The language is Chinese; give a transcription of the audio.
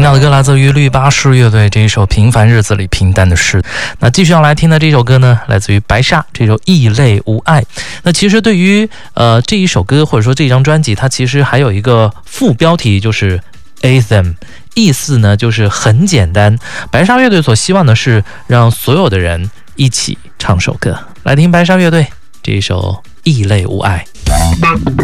样的歌来自于绿巴士乐队这一首《平凡日子里平淡的事》。那继续要来听的这首歌呢，来自于白沙这首《异类无爱》。那其实对于这一首歌或者说这张专辑，它其实还有一个副标题，就是 Athem， 意思呢就是很简单。白沙乐队所希望的是让所有的人一起唱首歌。来听白沙乐队这一首《异类无爱》。